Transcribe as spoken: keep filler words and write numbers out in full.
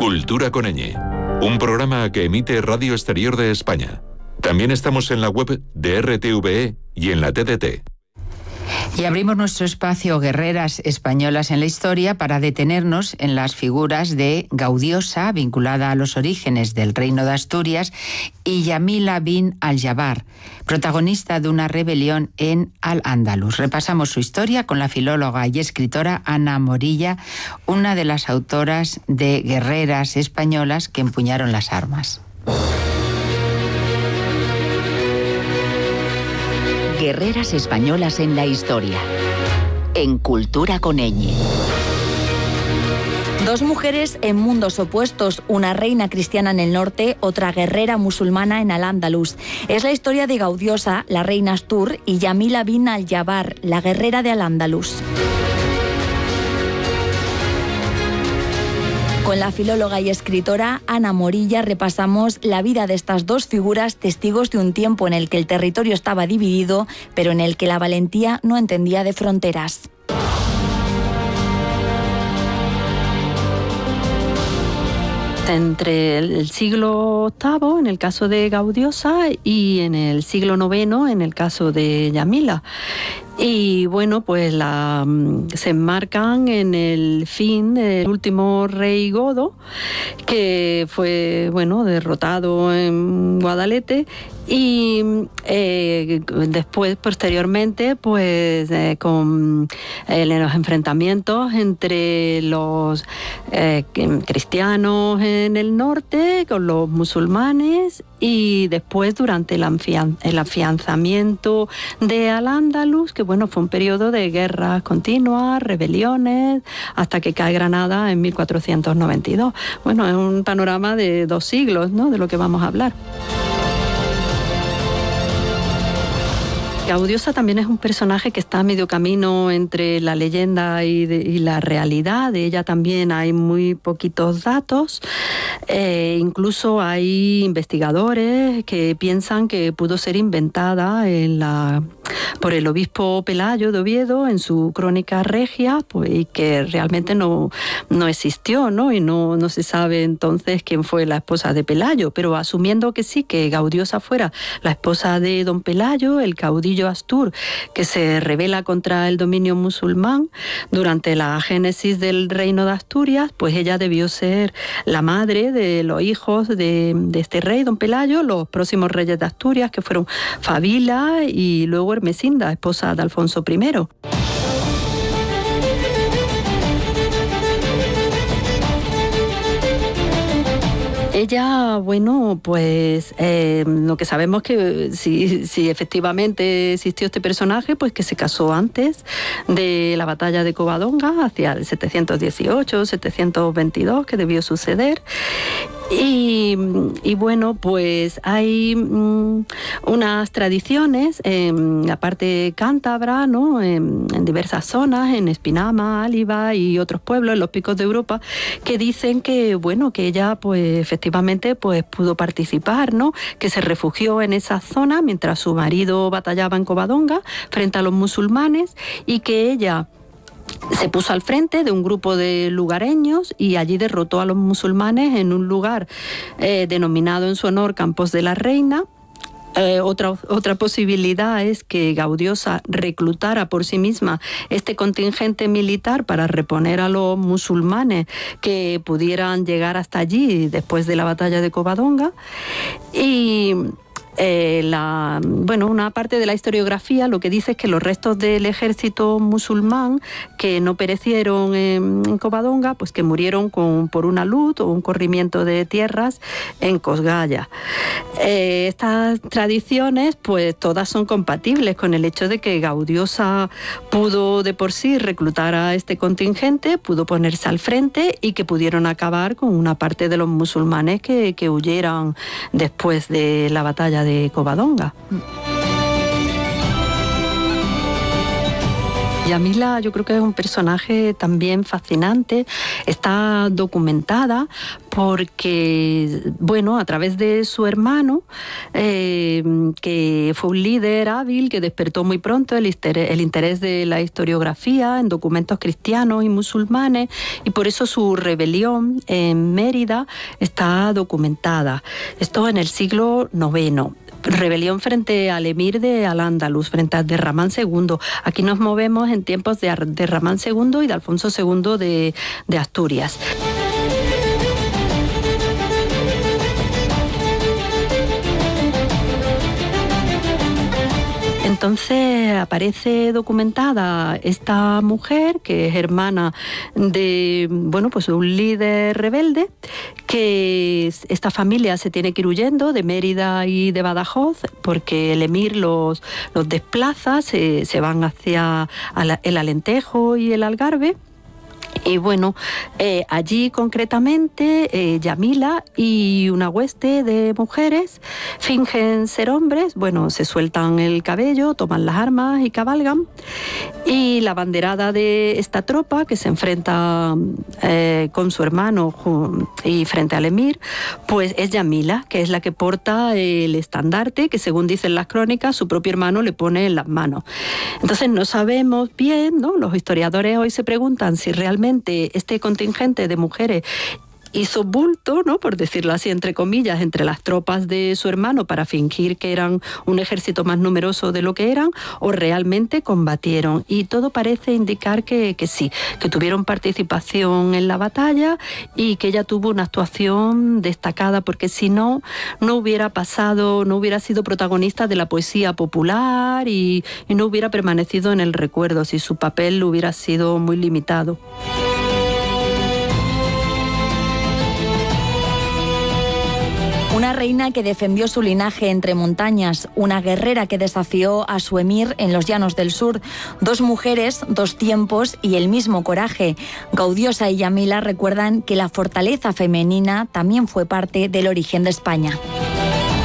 Cultura con Ñ, un programa que emite Radio Exterior de España. También estamos en la web de R T V E y en la T D T. Y abrimos nuestro espacio Guerreras Españolas en la Historia para detenernos en las figuras de Gaudiosa, vinculada a los orígenes del Reino de Asturias, y Yamila bin al-Jabbar, protagonista de una rebelión en Al-Ándalus. Repasamos su historia con la filóloga y escritora Ana Morilla, una de las autoras de Guerreras Españolas que empuñaron las armas. Guerreras Españolas en la Historia, en Cultura con Ñ. Dos mujeres en mundos opuestos, una reina cristiana en el norte, otra guerrera musulmana en Al-Ándalus. Es la historia de Gaudiosa, la reina Astur, y Yamila bin al-Jabbar, la guerrera de Al-Ándalus. Con la filóloga y escritora Ana Morilla repasamos la vida de estas dos figuras, testigos de un tiempo en el que el territorio estaba dividido, pero en el que la valentía no entendía de fronteras. Entre el siglo octavo, en el caso de Gaudiosa, y en el siglo noveno, en el caso de Yamila. Y bueno, pues la, se enmarcan en el fin del último rey godo, que fue, bueno, derrotado en Guadalete, y eh, después, posteriormente, pues eh, con eh, los enfrentamientos entre los eh, cristianos en el norte con los musulmanes, y después durante el, afian- el afianzamiento de Al-Ándalus, que bueno, fue un periodo de guerras continuas, rebeliones, hasta que cae Granada en mil cuatrocientos noventa y dos. Bueno, es un panorama de dos siglos, ¿no?, de lo que vamos a hablar. Gaudiosa también es un personaje que está a medio camino entre la leyenda y, de, y la realidad. De ella también hay muy poquitos datos. Eh, incluso hay investigadores que piensan que pudo ser inventada en la, por el obispo Pelayo de Oviedo en su Crónica Regia, pues, y que realmente no, no existió, ¿no? Y no, no se sabe entonces quién fue la esposa de Pelayo. Pero asumiendo que sí, que Gaudiosa fuera la esposa de don Pelayo, el caudillo Astur, que se rebela contra el dominio musulmán durante la génesis del reino de Asturias, pues ella debió ser la madre de los hijos de, de este rey, don Pelayo, los próximos reyes de Asturias, que fueron Fabila y luego Ermesinda, esposa de Alfonso primero. Ella, bueno, pues eh, lo que sabemos que si, si efectivamente existió este personaje, pues que se casó antes de la batalla de Covadonga, hacia el setecientos dieciocho, setecientos veintidós, que debió suceder. Y, y bueno, pues hay mm, unas tradiciones en la parte cántabra, ¿no?, en, en diversas zonas, en Espinama, Áliva y otros pueblos, en los picos de Europa, que dicen que, bueno, que ella, pues efectivamente, pues pudo participar, ¿no?, que se refugió en esa zona mientras su marido batallaba en Covadonga frente a los musulmanes, y que ella se puso al frente de un grupo de lugareños y allí derrotó a los musulmanes en un lugar eh, denominado en su honor Campos de la Reina. Eh, otra, otra posibilidad es que Gaudiosa reclutara por sí misma este contingente militar para reponer a los musulmanes que pudieran llegar hasta allí después de la batalla de Covadonga. Y Eh, la, bueno, una parte de la historiografía lo que dice es que los restos del ejército musulmán que no perecieron en, en Covadonga, pues que murieron con, por una luz o un corrimiento de tierras en Cosgaya. Eh, estas tradiciones, pues todas son compatibles con el hecho de que Gaudiosa pudo de por sí reclutar a este contingente, pudo ponerse al frente y que pudieron acabar con una parte de los musulmanes que, que huyeran después de la batalla de Covadonga. Yamila yo creo que es un personaje también fascinante, está documentada porque, bueno, a través de su hermano, eh, que fue un líder hábil, que despertó muy pronto el interés, el interés de la historiografía en documentos cristianos y musulmanes, y por eso su rebelión en Mérida está documentada. Esto en el siglo noveno. Rebelión frente al emir de Al-Ándalus, frente a Abderramán segundo. Aquí nos movemos en tiempos de Abderramán segundo y de Alfonso segundo de, de Asturias. Entonces aparece documentada esta mujer que es hermana de, bueno, pues de un líder rebelde, que esta familia se tiene que ir huyendo de Mérida y de Badajoz porque el emir los, los desplaza, se, se van hacia el Alentejo y el Algarve. Y bueno, eh, allí concretamente eh, Yamila y una hueste de mujeres fingen ser hombres, bueno, se sueltan el cabello, toman las armas y cabalgan. Y la banderada de esta tropa que se enfrenta eh, con su hermano y frente al emir, pues es Yamila, que es la que porta el estandarte que, según dicen las crónicas, su propio hermano le pone en las manos. Entonces no sabemos bien, ¿no? Los historiadores hoy se preguntan si realmente este contingente de mujeres hizo bulto, ¿no?, por decirlo así, entre comillas, entre las tropas de su hermano para fingir que eran un ejército más numeroso de lo que eran, o realmente combatieron. Y todo parece indicar que, que sí, que tuvieron participación en la batalla y que ella tuvo una actuación destacada, porque si no, no hubiera pasado, no hubiera sido protagonista de la poesía popular y, y no hubiera permanecido en el recuerdo, si su papel hubiera sido muy limitado. Una reina que defendió su linaje entre montañas, una guerrera que desafió a su emir en los llanos del sur, dos mujeres, dos tiempos y el mismo coraje. Gaudiosa y Yamila recuerdan que la fortaleza femenina también fue parte del origen de España.